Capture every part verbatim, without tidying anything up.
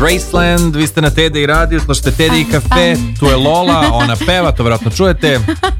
Graceland, vi ste na Tede i radio, slušate Tede i kafe, tu je Lola, ona peva, to vjerojatno čujete.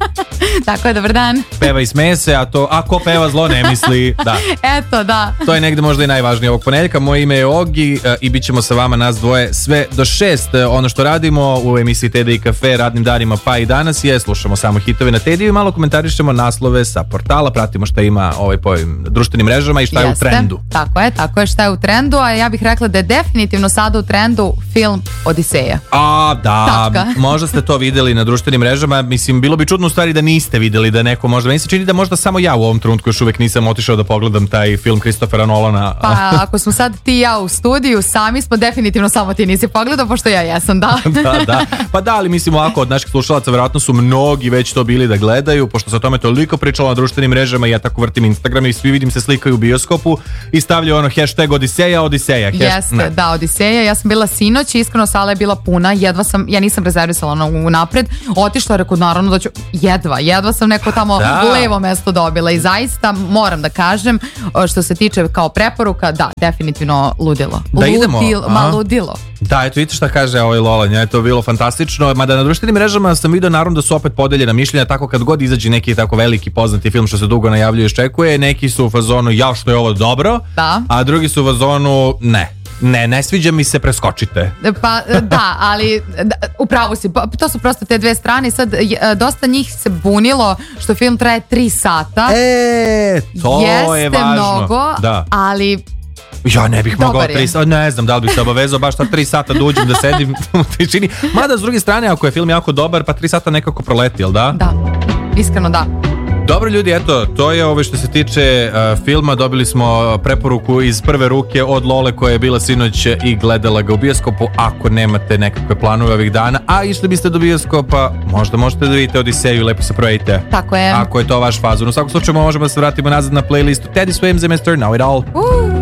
Tako je, dobar dan. Peva i smeje se, a to, a ko peva zlo ne misli, da. Eto, da. To je negde možda i najvažnije ovog ponedjeljka. Moje ime je Ogi i bit ćemo sa vama nas dvoje sve do šest. Ono što radimo u emisiji Tede i kafe radnim danima pa i danas je slušamo samo hitove na Tediju i malo komentarišemo naslove sa portala, pratimo šta ima ovaj po ovim društvenim mrežama i šta je Jeste. u trendu. Tako je, tako je, šta je u trendu, a ja bih rekla da je definitivno sada u trendu film Odiseja. A, da, Tačka. možda ste to videli na društvenim mrežama, mislim, bilo bi čudno u stvari da niste videli, da neko možda, meni se čini da možda samo ja u ovom trenutku još uvijek nisam otišao da pogledam taj film Christophera Nolana. Pa ako smo sad ti i ja u studiju, sami smo definitivno samo ti nisi pogledao, pošto ja jesam, da. da, da. Pa da, ali mislim ovako, od naših slušalaca vjerojatno su mnogi već to bili da gledaju, pošto se o tome toliko pričalo na društvenim mrežama i ja tako vrtim Instagram i svi vidim se slikaju u bioskopu i stavljaju ono hashtag Odiseja, Odiseja. Hashtag, Jeste, ne. da, Odiseja. Ja sam bila sinoć, iskreno sala je bila puna, jedva sam, ja nisam rezervisala ono unapred, otišla, rekao naravno da ću, jedva, jedva sam neko tamo Da. levo mesto dobila i zaista moram da kažem, što se tiče kao preporuka, da, definitivno ludilo. Da idemo? Ludil, ma ludilo. Da, eto vidite šta kaže ovaj Lola, nja je to bilo fantastično, mada na društvenim mrežama sam vidio naravno da su opet podeljena mišljenja, tako kad god izađe neki tako veliki poznati film što se dugo najavljuje i iščekuje, neki su u fazonu ja što je ovo dobro, Da. a drugi su u fazonu ne. Ne, ne sviđa mi se, preskočite. Pa da, ali da, upravo si, pa, to su prosto te dve strane. Sad je, dosta njih se bunilo što film traje tri sata. E, to Jeste je važno. mnogo, Da. ali Ja ne bih Dobar mogao je. tri sata, ne znam da li bih se obavezao baš ta tri sata da uđem da sedim u tišini. Mada s druge strane, ako je film jako dobar, pa tri sata nekako proleti, jel da? da, iskreno da. Dobro ljudi, eto, to je ovo što se tiče uh, filma. Dobili smo preporuku iz prve ruke od Lole koja je bila sinoć i gledala ga u bioskopu. Ako nemate nekakve planove ovih dana, a išli biste do bioskopa, možda možete da vidite Odiseju i lepo se projite. Tako je. Ako je to vaš fazon. U svakom slučaju možemo da se vratimo nazad na playlistu Teddy Swims and mister Know It All. Uh.